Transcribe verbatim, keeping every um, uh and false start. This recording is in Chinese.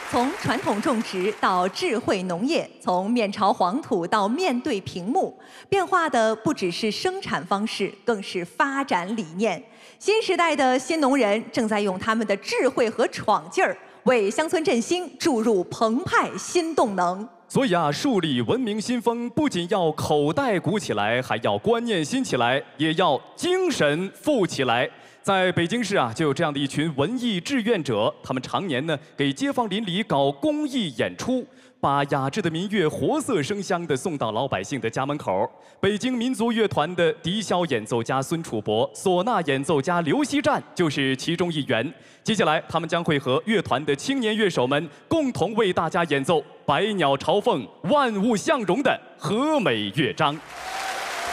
从传统种植到智慧农业，从面朝黄土到面对屏幕，变化的不只是生产方式，更是发展理念。新时代的新农人正在用他们的智慧和闯劲儿，为乡村振兴注入澎湃新动能。 所以啊，树立文明新风，不仅要口袋鼓起来，还要观念新起来，也要精神富起来。在北京市啊，就有这样的一群文艺志愿者，他们常年呢给街坊邻里搞公益演出，把雅致的民乐活色生香地送到老百姓的家门口。北京民族乐团的笛箫演奏家孙楚博、唢呐演奏家刘希战就是其中一员。接下来，他们将会和乐团的青年乐手们共同为大家演奏百鸟朝凤、万物向荣的和美乐章。